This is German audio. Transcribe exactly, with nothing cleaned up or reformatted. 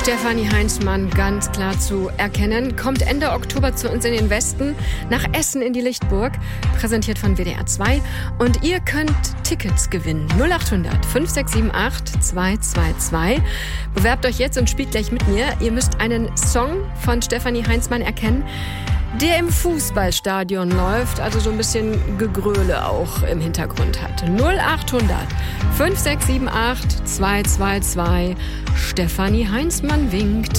Stefanie Heinzmann ganz klar zu erkennen, kommt Ende Oktober zu uns in den Westen, nach Essen in die Lichtburg, präsentiert von W D R zwei. Und ihr könnt Tickets gewinnen. null acht hundert fünf sechs sieben acht zwei zwei zwei. Bewerbt euch jetzt und spielt gleich mit mir. Ihr müsst einen Song von Stefanie Heinzmann erkennen, der im Fußballstadion läuft, also so ein bisschen Gegröle auch im Hintergrund hat. null acht hundert fünf sechs sieben acht zwei zwei zwei. Stefanie Heinzmann winkt.